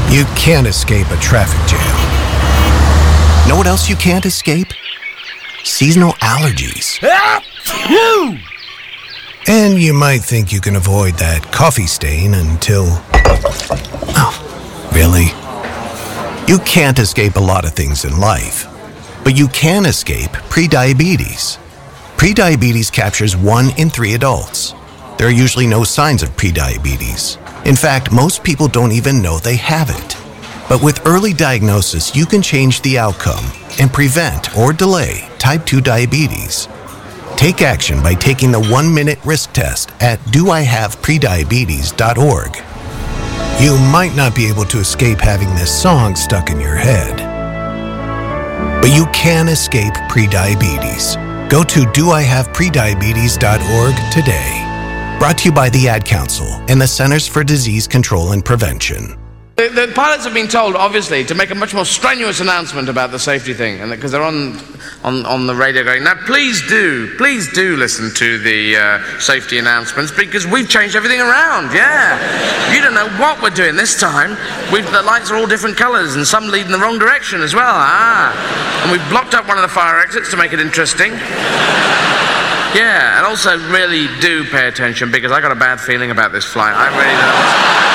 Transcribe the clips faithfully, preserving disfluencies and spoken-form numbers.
You can't escape a traffic jam. Know what else you can't escape? Seasonal allergies. And you might think you can avoid that coffee stain until... Oh, really? You can't escape a lot of things in life, but you can escape prediabetes. Prediabetes captures one in three adults. There are usually no signs of prediabetes. In fact, most people don't even know they have it. But with early diagnosis, you can change the outcome and prevent or delay type two diabetes. Take action by taking the one-minute risk test at do I have prediabetes dot org. You might not be able to escape having this song stuck in your head, but you can escape prediabetes. Go to do I have prediabetes dot org today. Brought to you by the Ad Council and the Centers for Disease Control and Prevention. The, the pilots have been told, obviously, to make a much more strenuous announcement about the safety thing, and because they're on, on on the radio going, now please do, please do listen to the uh, safety announcements, because we've changed everything around, yeah. You don't know what we're doing this time. We've, the lights are all different colours, and some lead in the wrong direction as well, ah. And we've blocked up one of the fire exits to make it interesting. Yeah, and also really do pay attention, because I got a bad feeling about this flight, I really don't.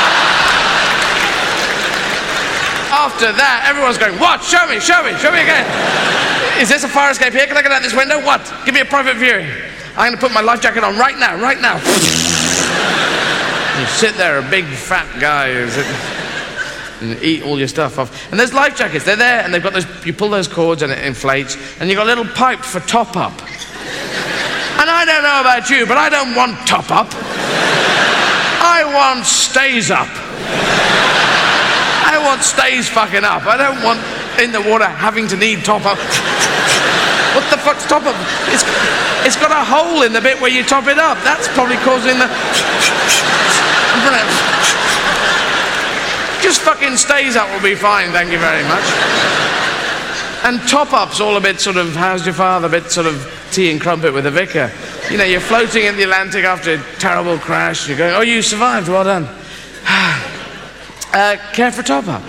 After that, everyone's going, what? Show me, show me, show me again. Is this a fire escape here? Can I get out this window? What? Give me a private viewing. I'm going to put my life jacket on right now, right now. You sit there, a big fat guy, and eat all your stuff off. And there's life jackets, they're there, and they've got those, you pull those cords and it inflates, and you've got a little pipe for top up. And I don't know about you, but I don't want top up. I want stays up. I want stays fucking up. I don't want in the water having to need top up. What the fuck's top up? It's, it's got a hole in the bit where you top it up. That's probably causing the... Just fucking stays up will be fine, thank you very much. And top up's all a bit sort of, how's your father, a bit sort of tea and crumpet with a vicar. You know, you're floating in the Atlantic after a terrible crash. You're going, oh, you survived, well done. Uh, care for top up?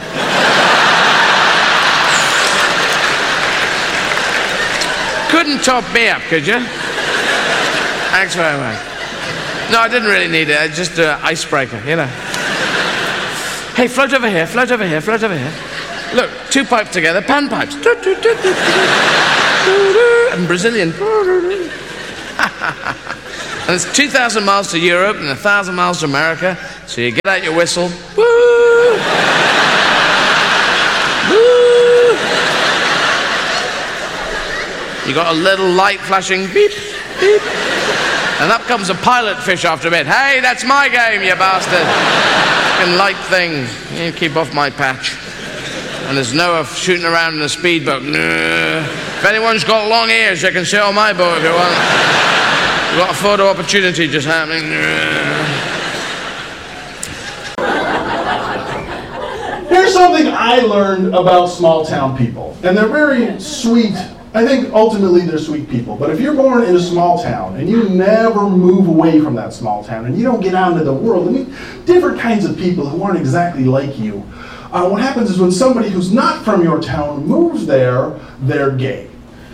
Couldn't top me up, could you? Thanks very much. No, I didn't really need it. It's just an icebreaker, you know. Hey, float over here, float over here, float over here. Look, two pipes together, pan pipes. And Brazilian. And it's two thousand miles to Europe and one thousand miles to America. So you get out your whistle. Woo! Woo! You got a little light flashing, beep, beep. And up comes a pilot fish after a bit. Hey, that's my game, you bastard. Fucking light thing. You keep off my patch. And there's Noah shooting around in a speedboat. If anyone's got long ears, you can sit on my boat if you want. We've got a photo opportunity just happening. Here's something I learned about small town people. And they're very sweet. I think ultimately they're sweet people. But if you're born in a small town and you never move away from that small town and you don't get out into the world and meet different kinds of people who aren't exactly like you, uh, what happens is when somebody who's not from your town moves there, they're gay.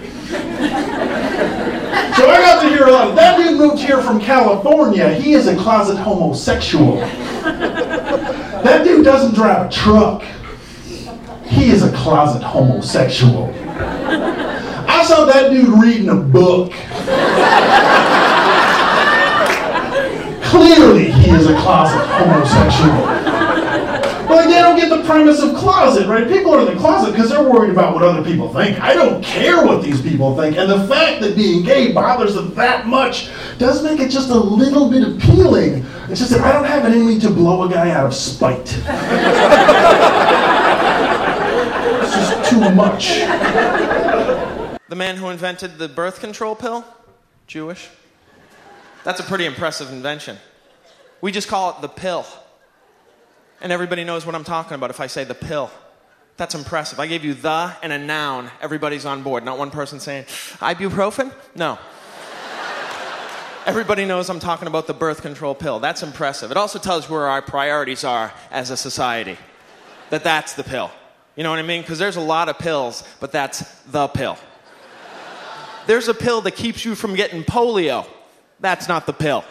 So I got to hear a lot of, that dude moved here from California, he is a closet homosexual. That dude doesn't drive a truck. He is a closet homosexual. I saw that dude reading a book. Clearly he is a closet homosexual. But they don't get the premise of closet, right? People are in the closet because they're worried about what other people think. I don't care what these people think. And the fact that being gay bothers them that much does make it just a little bit appealing. It's just that I don't have it in me to blow a guy out of spite. It's just too much. The man who invented the birth control pill? Jewish? That's a pretty impressive invention. We just call it the pill. And everybody knows what I'm talking about if I say the pill. That's impressive. I gave you the and a noun. Everybody's on board. Not one person saying, ibuprofen? No. Everybody knows I'm talking about the birth control pill. That's impressive. It also tells you where our priorities are as a society. that that's the pill. You know what I mean? Because there's a lot of pills, but that's the pill. There's a pill that keeps you from getting polio. That's not the pill.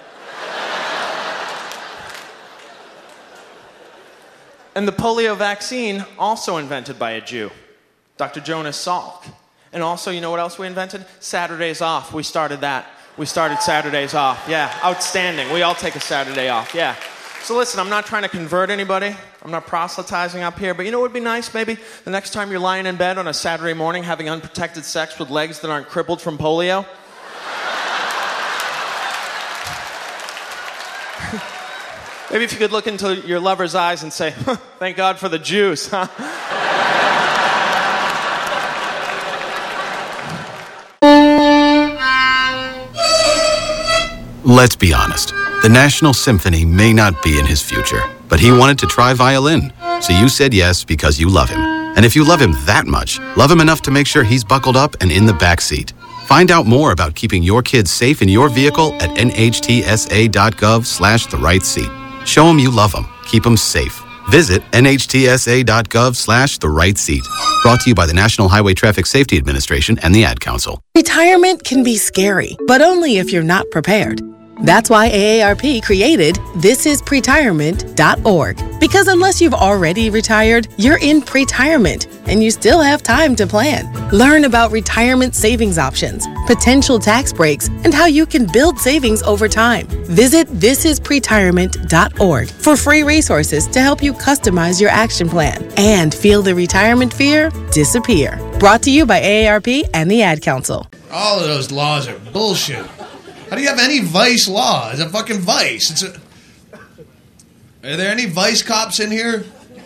And the polio vaccine, also invented by a Jew, Doctor Jonas Salk. And also, you know what else we invented? Saturdays off. We started that. We started Saturdays off. Yeah, outstanding. We all take a Saturday off. Yeah. So listen, I'm not trying to convert anybody. I'm not proselytizing up here. But you know what would be nice, maybe? The next time you're lying in bed on a Saturday morning having unprotected sex with legs that aren't crippled from polio. Maybe if you could look into your lover's eyes and say, huh, thank God for the Jews, huh? Let's be honest. The National Symphony may not be in his future, but he wanted to try violin. So you said yes because you love him. And if you love him that much, love him enough to make sure he's buckled up and in the back seat. Find out more about keeping your kids safe in your vehicle at nhtsa.gov slash the right seat. Show them you love them. Keep them safe. Visit nhtsa.gov slash the right seat. Brought to you by the National Highway Traffic Safety Administration and the Ad Council. Retirement can be scary, but only if you're not prepared. That's why A A R P created this is pretirement dot org. Because unless you've already retired, you're in pretirement, and you still have time to plan. Learn about retirement savings options, potential tax breaks, and how you can build savings over time. Visit this is pretirement dot org for free resources to help you customize your action plan and feel the retirement fear disappear. Brought to you by A A R P and the Ad Council. All of those laws are bullshit. How do you have any vice law? It's a fucking vice. It's a... Are there any vice cops in here?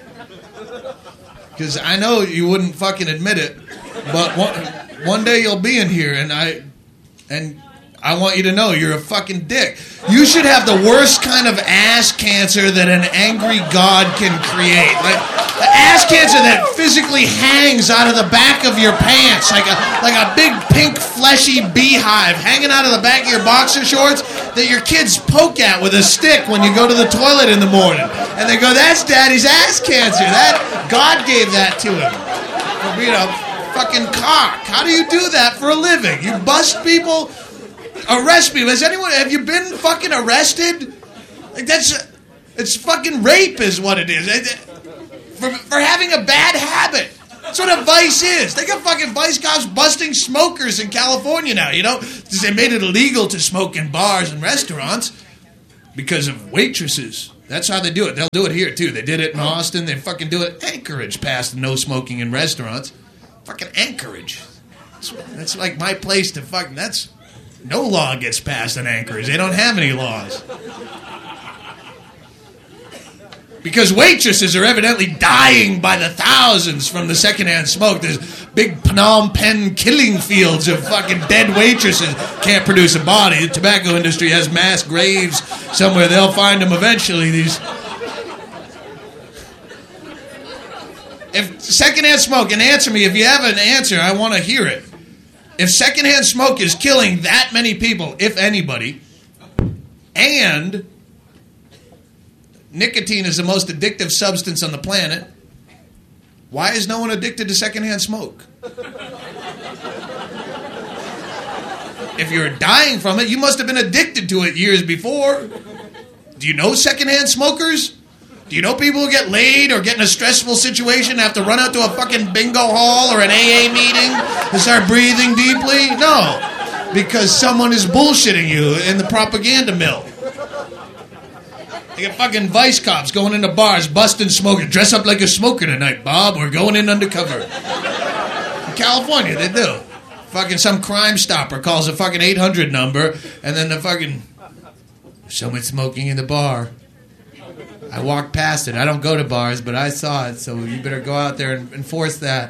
Because I know you wouldn't fucking admit it, but one, one day you'll be in here, and I and I want you to know you're a fucking dick. You should have the worst kind of ass cancer that an angry god can create. Like the ass cancer that physically hangs out of the back of your pants, like a like a big pink fleshy beehive hanging out of the back of your boxer shorts that your kids poke at with a stick when you go to the toilet in the morning. And they go, that's Daddy's ass cancer. That God gave that to him for being a fucking cock. How do you do that for a living? You bust people? Arrest people. Has anyone, have you been fucking arrested? Like that's, it's fucking rape is what it is. For, for having a bad habit. That's what a vice is. They got fucking vice cops busting smokers in California now, you know? Because they made it illegal to smoke in bars and restaurants because of waitresses. That's how they do it. They'll do it here, too. They did it in Austin. They fucking do it. Anchorage passed no smoking in restaurants. Fucking Anchorage. That's, that's like my place to fucking, that's... No law gets passed in Anchorage. They don't have any laws. Because waitresses are evidently dying by the thousands from the secondhand smoke. There's big Phnom Penh killing fields of fucking dead waitresses. Can't produce a body. The tobacco industry has mass graves somewhere. They'll find them eventually. These. If secondhand smoke, and answer me, if you have an answer, I want to hear it. If secondhand smoke is killing that many people, if anybody, and nicotine is the most addictive substance on the planet, why is no one addicted to secondhand smoke? If you're dying from it, you must have been addicted to it years before. Do you know secondhand smokers? Do you know people who get laid or get in a stressful situation and have to run out to a fucking bingo hall or an A A meeting and start breathing deeply? No. Because someone is bullshitting you in the propaganda mill. They get fucking vice cops going into bars, busting smokers. Dress up like a smoker tonight, Bob. We're going in undercover. In California, they do. Fucking some Crime Stopper calls a fucking eight hundred number, and then the fucking... Someone smoking in the bar. I walked past it. I don't go to bars, but I saw it, so you better go out there and enforce that.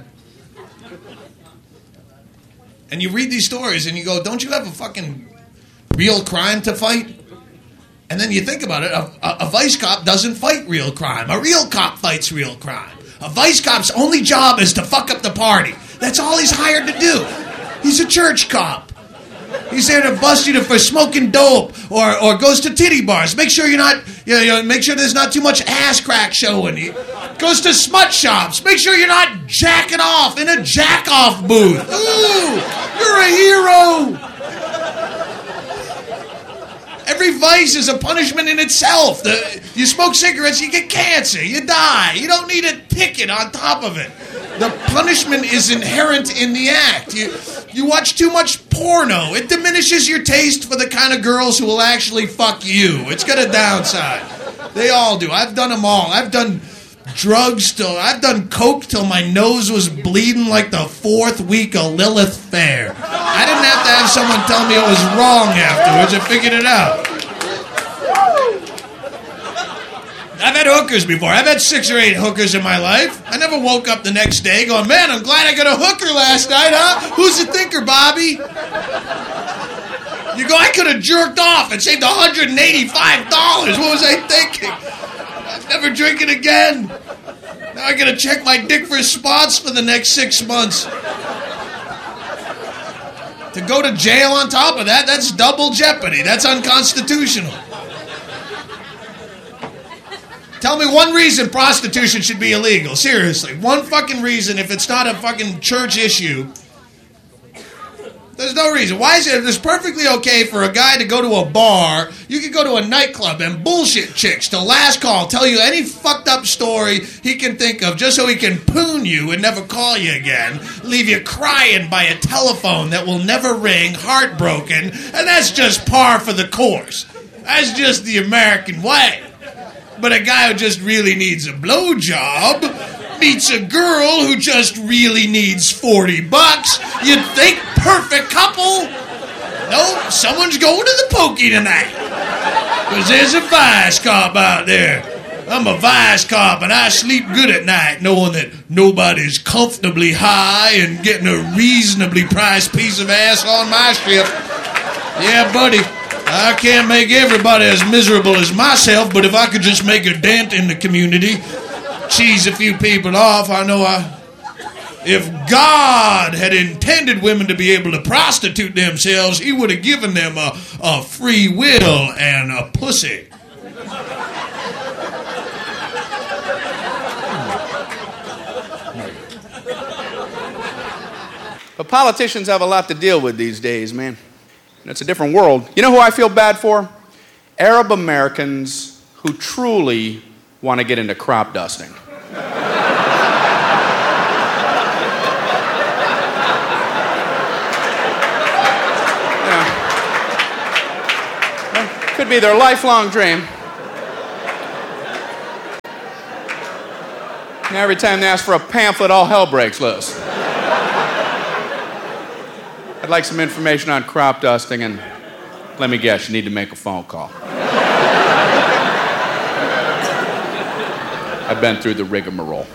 And you read these stories and you go, don't you have a fucking real crime to fight? And then you think about it, a, a, a vice cop doesn't fight real crime. A real cop fights real crime. A vice cop's only job is to fuck up the party. That's all he's hired to do. He's a church cop. He's there to bust you to, for smoking dope or, or goes to titty bars. Make sure you're not You know, you know, make sure there's not too much ass crack showing. He goes to smut shops. Make sure you're not jacking off in a jack-off booth. Ooh, you're a hero. Every vice is a punishment in itself. The, you smoke cigarettes, you get cancer, you die. You don't need a ticket on top of it. The punishment is inherent in the act. You, you watch too much porno. It diminishes your taste for the kind of girls who will actually fuck you. It's got a downside. They all do. I've done them all. I've done drugs till, I've done coke till my nose was bleeding like the fourth week of Lilith Fair. I didn't have to have someone tell me it was wrong afterwards. I figured it out. I've had hookers before. I've had six or eight hookers in my life. I never woke up the next day going, man, I'm glad I got a hooker last night, huh? Who's the thinker, Bobby? You go, I could have jerked off and saved one hundred eighty-five dollars. What was I thinking? I'm never drinking again. Now I gotta check my dick for spots for the next six months. To go to jail on top of that, that's double jeopardy. That's unconstitutional. Tell me one reason prostitution should be illegal. Seriously. One fucking reason if it's not a fucking church issue. There's no reason. Why is it it's perfectly okay for a guy to go to a bar, you could go to a nightclub and bullshit chicks till last call, tell you any fucked up story he can think of just so he can poon you and never call you again, leave you crying by a telephone that will never ring, heartbroken, and that's just par for the course. That's just the American way. But a guy who just really needs a blowjob meets a girl who just really needs forty bucks. You'd think perfect couple. Nope, someone's going to the pokey tonight. Because there's a vice cop out there. I'm a vice cop and I sleep good at night knowing that nobody's comfortably high and getting a reasonably priced piece of ass on my ship. Yeah, buddy. I can't make everybody as miserable as myself, but if I could just make a dent in the community, cheese a few people off, I know I... If God had intended women to be able to prostitute themselves, he would have given them a, a free will and a pussy. But politicians have a lot to deal with these days, man. It's a different world. You know who I feel bad for? Arab Americans who truly want to get into crop dusting. Yeah. Well, could be their lifelong dream. Now every time they ask for a pamphlet, all hell breaks loose. I'd like some information on crop dusting, and let me guess, you need to make a phone call. I've been through the rigmarole.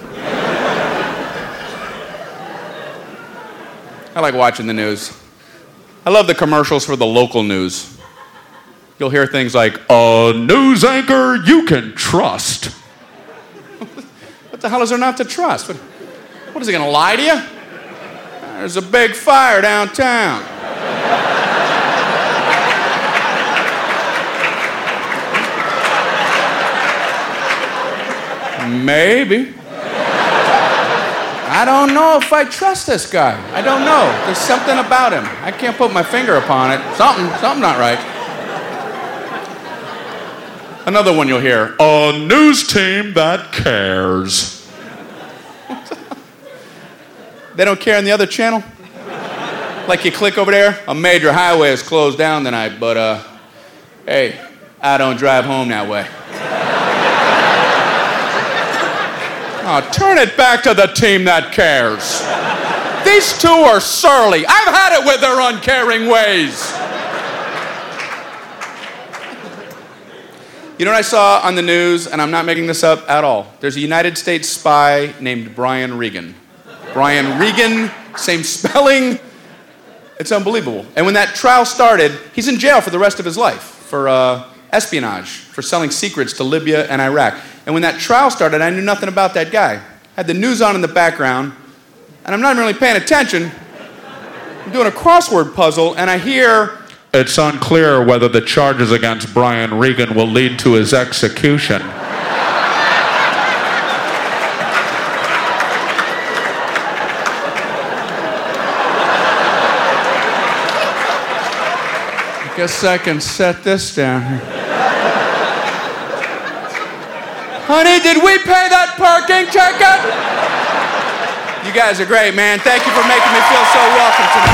I like watching the news. I love the commercials for the local news. You'll hear things like, a news anchor you can trust. What the hell is there not to trust? What, what is he going to lie to you? There's a big fire downtown. Maybe. I don't know if I trust this guy. I don't know. There's something about him. I can't put my finger upon it. Something, something not right. Another one you'll hear. A news team that cares. They don't care on the other channel? Like you click over there, a major highway is closed down tonight, but uh, hey, I don't drive home that way. Oh, turn it back to the team that cares. These two are surly. I've had it with their uncaring ways. You know what I saw on the news, and I'm not making this up at all. There's a United States spy named Brian Regan. Brian Regan, same spelling. It's unbelievable. And when that trial started, he's in jail for the rest of his life for uh, espionage, for selling secrets to Libya and Iraq. And when that trial started, I knew nothing about that guy. I had the news on in the background, and I'm not really paying attention. I'm doing a crossword puzzle, and I hear It's unclear whether the charges against Brian Regan will lead to his execution. I guess I can set this down here. Honey, did we pay that parking ticket? You guys are great, man. Thank you for making me feel so welcome tonight.